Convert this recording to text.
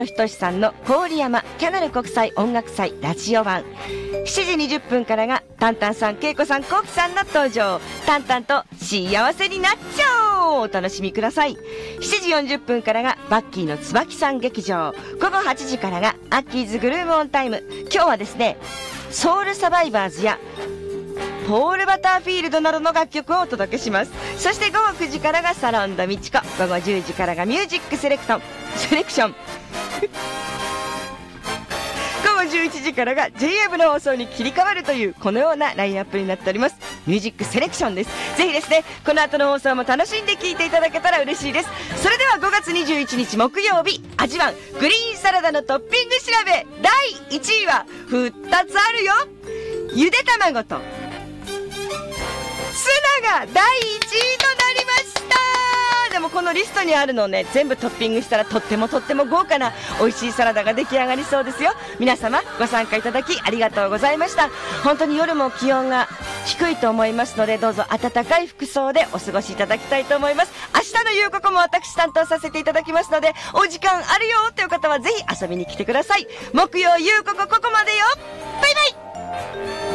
ひとしさんの郡山キャナル国際音楽祭ラジオ版。7時20分からがタンタンさん、ケイコさん、コウキさんの登場。タンタンと幸せになっちゃおう、お楽しみください。7時40分からがバッキーの椿さん劇場。午後8時からがアッキーズグルームオンタイム。今日はですね、ソウルサバイバーズやポール・バターフィールドなどの楽曲をお届けします。そして午後9時からがサロンドミチコ。午後10時からがミュージックセレクション午後11時からが JM の放送に切り替わるというこのようなラインナップになっております。ミュージックセレクションです。ぜひですね、この後の放送も楽しんで聴いていただけたら嬉しいです。それでは5月21日木曜日、味わんグリーンサラダのトッピング調べ第1位は2つあるよ。ゆで卵とツナが第1位となりました。でもこのリストにあるのをね、全部トッピングしたらとっても豪華な美味しいサラダが出来上がりそうですよ。皆様ご参加いただきありがとうございました。本当に夜も気温が低いと思いますので、どうぞ暖かい服装でお過ごしいただきたいと思います。明日の夕刻も私担当させていただきますので、お時間あるよという方はぜひ遊びに来てください。木曜夕刻ここまでよ。バイバイ。